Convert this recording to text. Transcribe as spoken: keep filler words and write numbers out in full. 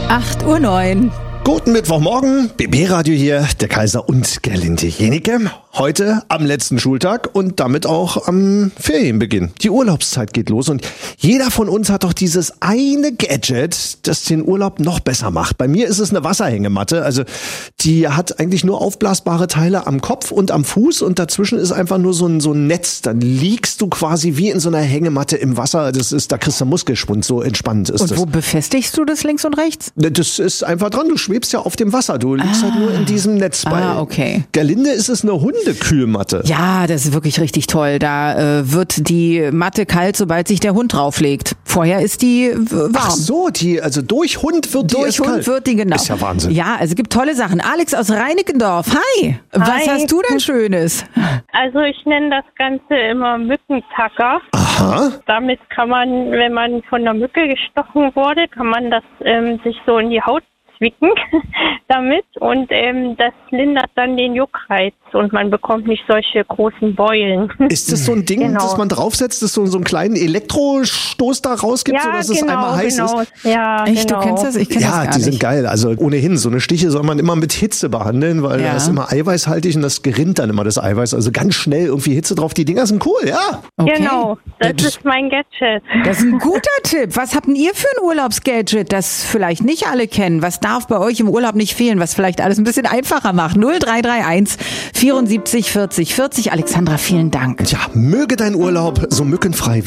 acht Uhr neun. Guten Mittwochmorgen, B B-Radio hier, der Kaiser und Gerlinde Jenike. Heute am letzten Schultag und damit auch am Ferienbeginn. Die Urlaubszeit geht los und jeder von uns hat doch dieses eine Gadget, das den Urlaub noch besser macht. Bei mir ist es eine Wasserhängematte, also die hat eigentlich nur aufblasbare Teile am Kopf und am Fuß und dazwischen ist einfach nur so ein, so ein Netz. Dann liegst du quasi wie in so einer Hängematte im Wasser. Das ist, da kriegst du Muskelschwund, so entspannt ist Und das. wo befestigst du das links und rechts? Das ist einfach dran, du schwebst ja auf dem Wasser, du liegst Ah. halt nur in diesem Netz. Bei Ah, okay. Gerlinde ist es eine Hundekühlmatte. Ja, das ist wirklich richtig toll. Da äh, wird die Matte kalt, sobald sich der Hund drauflegt. Vorher ist die äh, warm. Ach so, die, also durch Hund wird die Durch erst Hund kalt. wird die, genau. Ist ja Wahnsinn. Ja, also es gibt tolle Sachen. Alex aus Reinickendorf, hi. Was Hi. hast du denn Schönes? Also ich nenne das Ganze immer Mückentacker. Aha. Damit kann man, wenn man von einer Mücke gestochen wurde, kann man das ähm, sich so in die Haut zwicken damit und ähm, das lindert dann den Juckreiz und man bekommt nicht solche großen Beulen. Ist das so ein Ding, Genau. das man draufsetzt, das so, so einen kleinen Elektrostoß da rausgibt, ja, sodass genau, es einmal heiß genau. ist? Ja, Echt, genau. du kennst das? Ich kenn das Ja, gar die nicht. sind geil. Also ohnehin, so eine Stiche soll man immer mit Hitze behandeln, weil Ja. da ist immer eiweißhaltig und das gerinnt dann immer das Eiweiß. Also ganz schnell irgendwie Hitze drauf. Die Dinger sind cool, ja. Okay. Genau, das Ja, das- ist mein Gadget. Das ist ein guter Tipp. Was habt denn ihr für ein Urlaubsgadget, das vielleicht nicht alle kennen? Was darf bei euch im Urlaub nicht fehlen, was vielleicht alles ein bisschen einfacher macht? null drei drei eins vierundsiebzig vierzig vierzig. Alexandra, vielen Dank. Tja, möge dein Urlaub so mückenfrei